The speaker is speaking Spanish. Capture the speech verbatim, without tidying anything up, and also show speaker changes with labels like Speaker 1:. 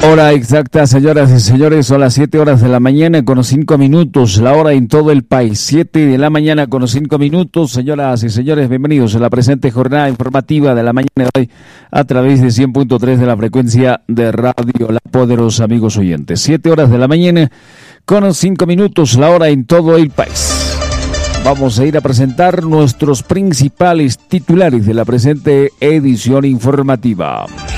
Speaker 1: Hora exacta, señoras y señores, son las siete horas de la mañana con cinco minutos, la hora en todo el país, siete de la mañana con cinco minutos. Señoras y señores, bienvenidos a la presente jornada informativa de la mañana de hoy a través de cien punto tres de la frecuencia de Radio La Poderosa, amigos oyentes. siete horas de la mañana con cinco minutos, la hora en todo el país. Vamos a ir a presentar nuestros principales titulares de la presente edición informativa.